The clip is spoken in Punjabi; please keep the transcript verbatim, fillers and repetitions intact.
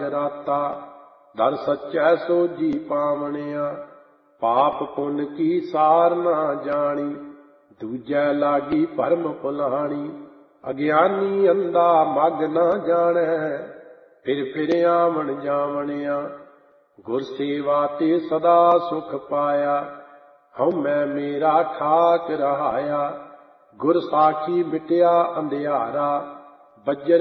ਰਾਤਾ। ਦਰ ਸੱਚੈ ਸੋਝੀ ਪਾਵਣਿਆ, ਪਾਪ ਪੁੰਨ ਕੀ ਸਾਰ ਨਾ ਜਾਣੀ। ਦੂਜੈ ਲਾਗੀ ਭਰਮ ਭੁਲਾਣੀ, ਅਗਿਆਨੀ ਅੰਧਾ ਮਗ ਨਾ ਜਾਣੈ। ਫਿਰ ਫਿਰ ਆਵਣ ਜਾਵਣਿਆ, ਗੁਰ ਸੇਵਾ ਤੇ ਸਦਾ ਸੁਖ ਪਾਇਆ। ਹਉਮੈ ਮੇਰਾ ਠਾਕ ਰਹਾਇਆ, ਗੁਰ ਸਾਖੀ ਮਿਟਿਆ ਅੰਧਿਆਰਾ। ਬੱਜਰ